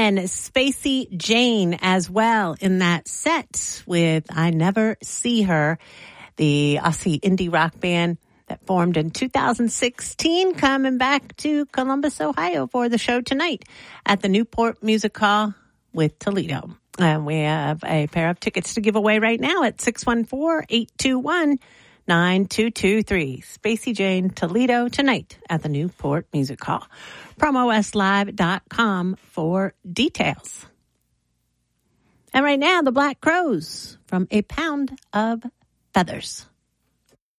then Spacey Jane as well in that set with I Never See Her, the Aussie indie rock band that formed in 2016, coming back to Columbus, Ohio for the show tonight at the Newport Music Hall with Toledo. And we have a pair of tickets to give away right now at 614-821-9223. Spacey Jane Toledo tonight at the Newport Music Hall. PromoWestLive.com for details. And right now, the Black Crowes from A Pound of Feathers.